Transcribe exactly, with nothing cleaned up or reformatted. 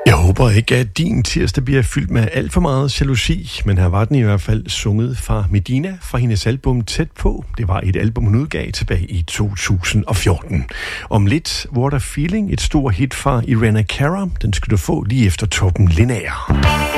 Jeg håber ikke, at din tirsdag bliver fyldt med alt for meget jalousi, men her var den i hvert fald sunget fra Medina fra hendes album Tæt på. Det var et album, hun udgav tilbage i to tusind og fjorten. Om lidt, What a Feeling, et stort hit fra Irena Cara. Den skal du få lige efter Torben Lindager.